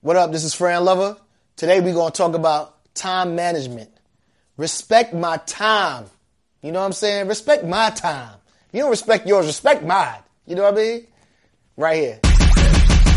What up? This is Fran Lover. Today we're going to talk about time management. Respect my time. You know what I'm saying? Respect my time. You don't respect yours, respect mine. You know what I mean? Right here.